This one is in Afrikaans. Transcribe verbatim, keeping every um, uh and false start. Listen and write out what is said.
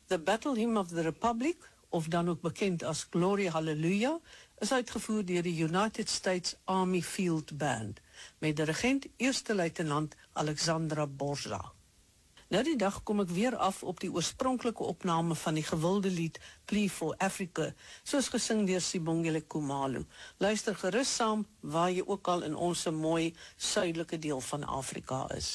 The Battle Hymn of the Republic, of dan ook bekend as Glory Hallelujah, is uitgevoer deur die United States Army Field Band, met dirigent Eerste Luitenant Alexandra Borza. Nou die dag kom ek weer af op die oorspronklike opname van die gewilde lied Plea for Africa, soos gesing deur Sibongile Khumalo. Luister gerus saam waar jy ook al in ons mooi suidelike deel van Afrika is.